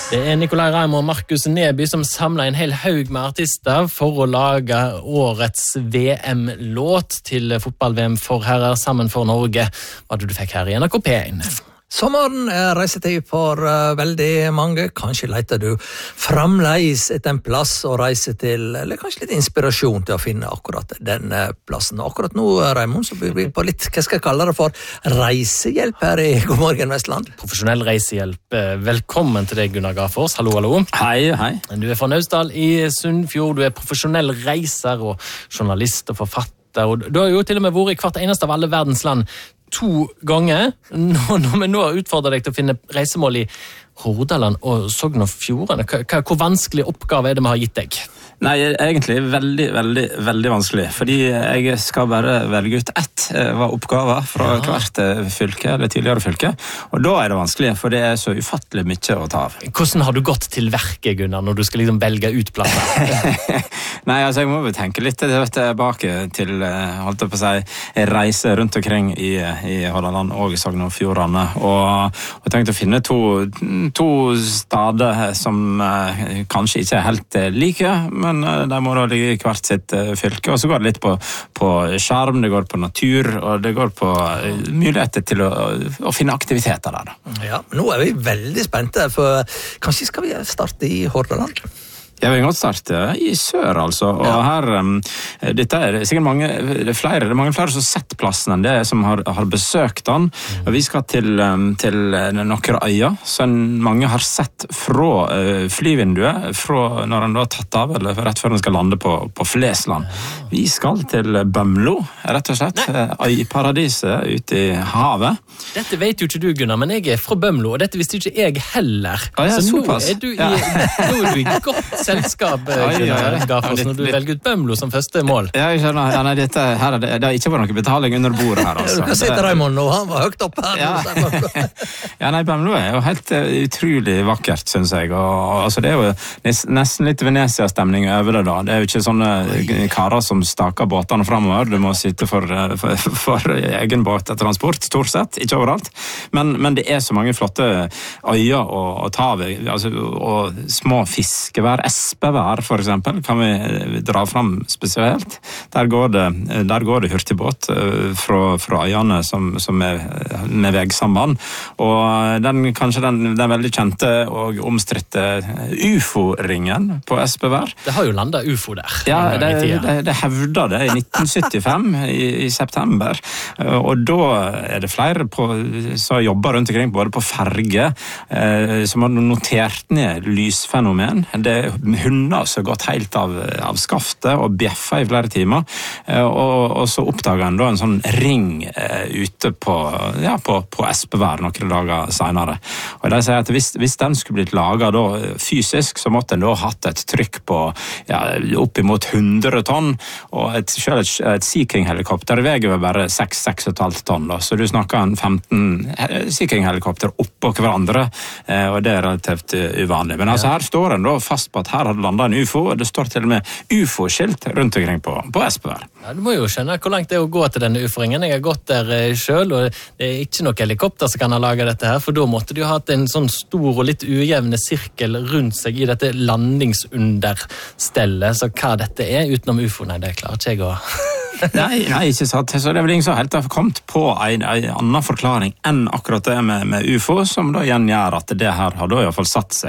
Det Nicolai Raimo og Markus Neby som samlet en hel haug med artister for å lage årets VM-låt til fotball-VM for herrer sammen for Norge. Hva du fikk her i NRK P1? Sommeren reisetid for veldig mange. Kanskje leter du fremleis etter en plass å reise til, eller kanskje litt inspirasjon til å finne akkurat den plassen. Akkurat nå, Raimond, så byr vi på litt, hva skal jeg kalle det for, reisehjelp her i God morgen Vestland. Profesjonell reisehjelp. Velkommen til deg, Gunnar Gafors. Hallo, hallo. Hei, hei. Du fra Naustdal i Sunnfjord. Du profesjonell reiser og journalist og forfatter. Og du har jo til og med vært i hvert eneste av alle verdens land 2 ganger, når vi nå har utfordret deg til å finne reisemål i Hordaland og Sogn og Fjordane. Hvor vanskelig oppgave det vi har gitt deg? Nei, egentlig veldig vanskelig, fordi jeg skal bare velge ut ett oppgave fra hvert fylke, eller tidligere fylke, og da det vanskelig, for det så ufattelig mye å ta av. Hvordan har du gått til verket, Gunnar, når du skal liksom velge ut plasser? Nei, altså jeg må jo tenke litt tilbake til, holdt jeg på å si, reise rundt omkring i Hordaland og Sogn og Fjordane, og tenkte å finne to steder som kanskje ikke helt like, men de må da ligge i hvert sitt fylke, og så går det litt på skjerm, det går på natur, og det går på muligheter til å finne aktiviteter der. Ja, nå vi veldig spente, for kanskje skal vi starte i Hordaland? Jeg vil godt starte i sør, altså, og her, dette sikkert mange flere som har sett plassen enn det som har besøkt den, og vi skal til noen øyer, som mange har sett fra flyvinduet, fra når den da har tatt av, eller rett før den skal lande på Flesland. Vi skal til Bømlo, rett og slett, øyparadiset ute i havet. Dette vet jo ikke du, Gunnar, men jeg fra Bømlo, og dette visste ikke jeg heller. Ja, så nå såpass. Du i godt selskap, Gunnar Gafors, når du velger ut Bømlo som første mål. Ja, jeg skjønner. Ja, nei, dette her, det har ikke vært noe betaling under bordet her, altså. Du kan se til Raimond nå, han var høyt opp her. Ja, nei, Bømlo jo helt utrolig vakkert, synes jeg. Og altså, det jo nesten litt Venezia-stemning over det da. Det jo ikke sånne karer som staker båtene fremover. Du må sitte for egen båttransport, stort sett, ikke overalt. Men det så mange flotte øyer og tav, altså, og små fiskevær, espevær for eksempel, kan vi dra fram spesielt. Der går det hurtigbåt fra øyene som med vegsamband. Og kanskje den veldig kjente og omstridte UFO-ringen på espevær. Det har jo landet UFO der. Ja, det hevda det i 1975 i september. Og da det flere som jobber rundt omkring både på ferge, som har notert ned lysfenomen. Det hunder som har gått helt av skaftet og bjeffa i flere timer, og så oppdager han da en sånn ring ute på espevær noen dager senere. Og de sier at hvis den skulle blitt laget da fysisk, så måtte den da hatt et trykk på opp imot 100 tonn, og selv et Sea King-helikopter veier bare 6,5 tonn, da. Så du snakker en 15 Sea King-helikopter oppå hverandre, og det relativt uvanlig. Men altså her står en da fast på at her hadde landet en UFO, og det står til og med UFO-skilt rundt omkring på espevær. Ja, du må jo skjønne hvor langt det å gå til denne UFO-ringen. Jeg har gått der selv, og det ikke noe helikopter som kan ha laget dette her, for da måtte de jo ha hatt en sånn stor og litt ujevne sirkel rundt seg i dette landingsunderstellet, så hva dette utenom UFO, nei, det klarer ikke jeg å... Nei, ikke sant. Så det vel ingen som helt har kommet på en annen forklaring enn akkurat det med UFO, som da igjen gjør at det her har da i hvert fall satt